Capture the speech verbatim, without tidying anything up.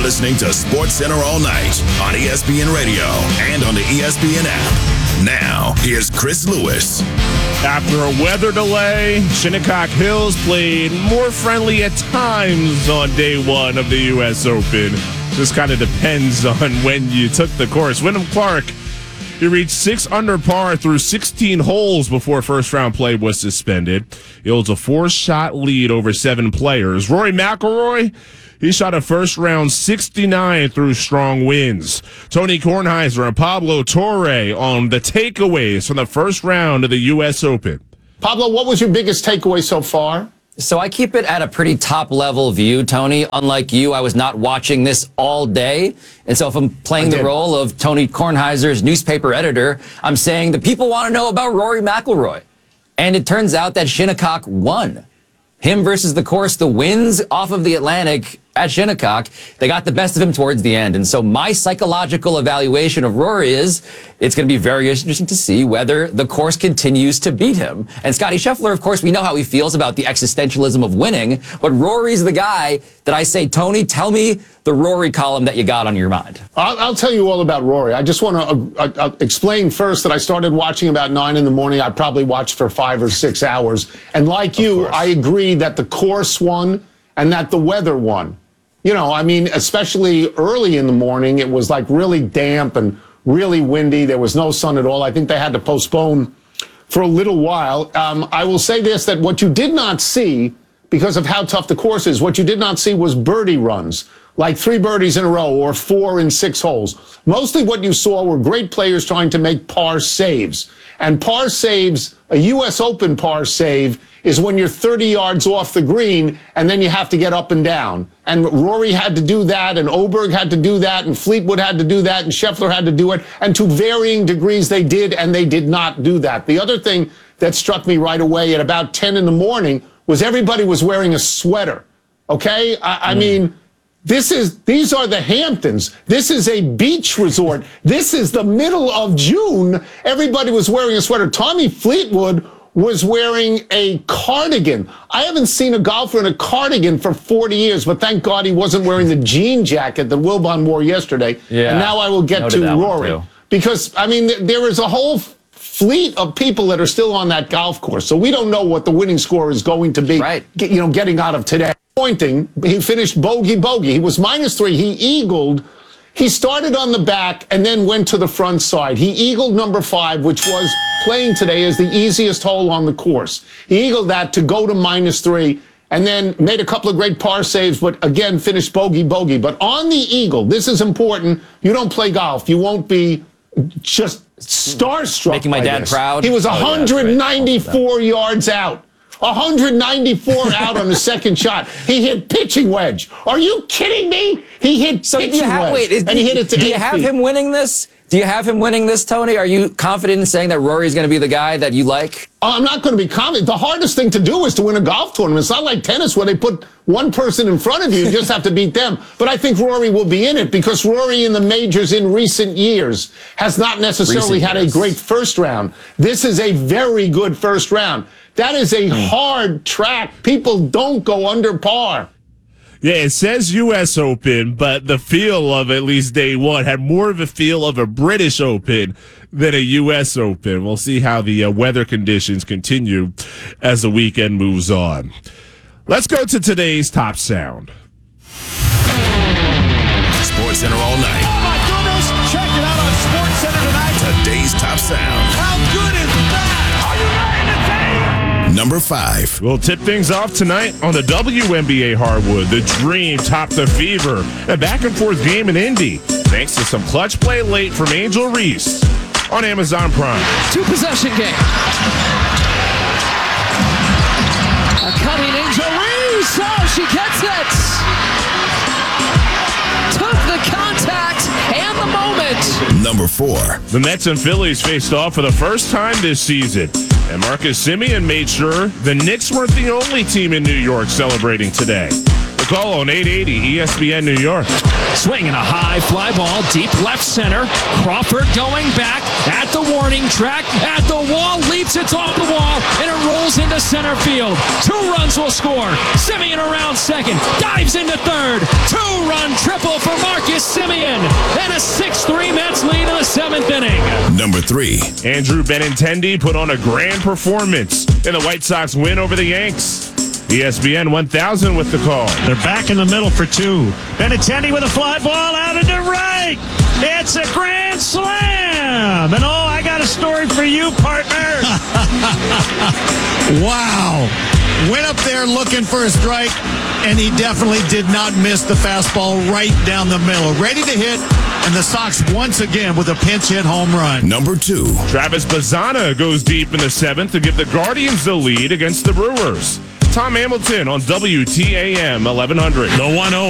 listening to SportsCenter All Night on E S P N Radio and on the E S P N app. Now, here's Chris Lewis. After a weather delay, Shinnecock Hills played more friendly at times on day one of the U S Open. Just kind of depends on when you took the course. Wyndham Clark, he reached six under par through sixteen holes before first-round play was suspended. He holds a four-shot lead over seven players. Rory McIlroy, he shot a first-round sixty-nine through strong winds. Tony Kornheiser and Pablo Torre on the takeaways from the first round of the U S Open. Pablo, what was your biggest takeaway so far? So I keep it at a pretty top-level view, Tony. Unlike you, I was not watching this all day. And so if I'm playing the role of Tony Kornheiser's newspaper editor, I'm saying the people want to know about Rory McIlroy. And it turns out that Shinnecock won. Him versus the course, the winds off of the Atlantic at Shinnecock, they got the best of him towards the end. And so my psychological evaluation of Rory is it's going to be very interesting to see whether the course continues to beat him. And Scottie Scheffler, of course, we know how he feels about the existentialism of winning, but Rory's the guy that I say, Tony, tell me the Rory column that you got on your mind. I'll, I'll tell you all about Rory. I just want to uh, uh, explain first that I started watching about nine in the morning. I probably watched for five or six hours. And like you, I agree that the course won and that the weather won. You know, I mean, especially early in the morning, it was like really damp and really windy. There was no sun at all. I think they had to postpone for a little while. Um, I will say this, that what you did not see, because of how tough the course is, what you did not see was birdie runs, like three birdies in a row or four in six holes. Mostly what you saw were great players trying to make par saves. And par saves, a U S Open par save, is when you're thirty yards off the green and then you have to get up and down. And Rory had to do that, and Oberg had to do that, and Fleetwood had to do that, and Scheffler had to do it. And to varying degrees they did, and they did not do that. The other thing that struck me right away at about ten in the morning was everybody was wearing a sweater. Okay? I, I mm. mean, this is, these are the Hamptons. This is a beach resort. This is the middle of June. Everybody was wearing a sweater. Tommy Fleetwood was wearing a cardigan. I haven't seen a golfer in a cardigan for forty years, but thank God he wasn't wearing the jean jacket that Wilbon wore yesterday. Yeah, and now I will get to Rory. Because, I mean, there is a whole fleet of people that are still on that golf course. So we don't know what the winning score is going to be, right. you know, getting out of today. Pointing, he finished bogey bogey. He was minus three. He eagled. He started on the back and then went to the front side. He eagled number five, which was playing today as the easiest hole on the course. He eagled that to go to minus three and then made a couple of great par saves, but again, finished bogey bogey. But on the eagle, this is important. You don't play golf. You won't be just starstruck. Making my dad this. proud. He was one hundred ninety-four oh, right. yards out. one hundred ninety-four out on the second shot. He hit pitching wedge. Are you kidding me? He hit so pitching have, wedge. Wait, is, and he hit it to do eight you have feet. him winning this? Do you have him winning this, Tony? Are you confident in saying that Rory's going to be the guy that you like? I'm not going to be confident. The hardest thing to do is to win a golf tournament. It's not like tennis where they put one person in front of you. You just have to beat them. But I think Rory will be in it because Rory in the majors in recent years has not necessarily recent had years. a great first round. This is a very good first round. That is a mm. hard track. People don't go under par. Yeah, it says U S Open, but the feel of at least day one had more of a feel of a British Open than a U S Open. We'll see how the uh, weather conditions continue as the weekend moves on. Let's go to today's top sound. SportsCenter all night. Oh my goodness! Check it out on SportsCenter tonight. Today's top sound. How good is that? Are you ready to take? Number five. We'll tip things off tonight on the W N B A hardwood. The Dream topped the Fever. A back-and-forth game in Indy, thanks to some clutch play late from Angel Reese on Amazon Prime. Two-possession game. A cutting Angel Reese. Oh, she gets it. Took the contact and the moment. Number four. The Mets and Phillies faced off for the first time this season. And Marcus Semien made sure the Knicks weren't the only team in New York celebrating today. The call on eight eighty E S P N New York. Swinging a high fly ball, deep left center. Crawford going back at the warning track, at the wall, leaps it off the wall, and it rolls into center field. Two runs will score. Simeon around second, dives into third. Two-run triple for Marcus Simeon, and a six three Mets lead in the seventh inning. Number three. Andrew Benintendi put on a grand performance in the White Sox win over the Yanks. E S P N one thousand with the call. They're back in the middle for two. Benintendi with a fly ball out into right. It's a grand slam. And oh, I got a story for you, partner. Wow. Went up there looking for a strike, and he definitely did not miss the fastball right down the middle. Ready to hit, and the Sox once again with a pinch hit home run. Number two. Travis Bazzana goes deep in the seventh to give the Guardians the lead against the Brewers. Tom Hamilton on W T A M eleven hundred. The one oh.